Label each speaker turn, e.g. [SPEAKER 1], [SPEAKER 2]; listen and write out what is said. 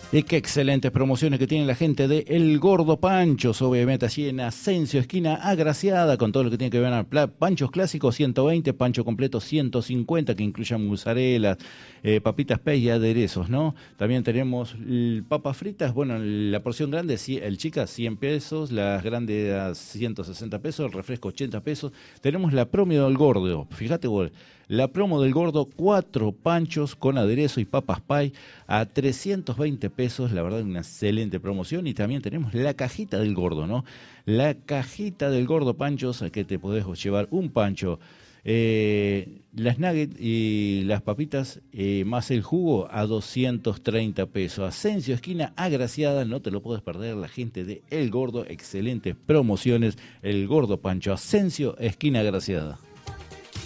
[SPEAKER 1] Y qué excelentes promociones que tiene la gente de El Gordo Panchos, obviamente allí en Asensio, esquina Agraciada, con todo lo que tiene que ver con panchos clásicos 120, pancho completo 150, que incluyan mozzarella, papitas pay y aderezos, ¿no? También tenemos papas fritas, bueno, la porción grande, el chica 100 pesos, las grandes a 160 pesos, el refresco 80 pesos. Tenemos la promo del Gordo, fíjate vos, la promo del Gordo, 4 panchos con aderezo y papas pay a 320 pesos, la verdad una excelente promoción. Y también tenemos la cajita del Gordo, ¿no? La cajita del Gordo Panchos, que te podés llevar un pancho, las nuggets y las papitas, más el jugo a 230 pesos. Asensio, esquina Agraciada, no te lo puedes perder, la gente de El Gordo, excelentes promociones, El Gordo Pancho, Asensio, esquina Agraciada.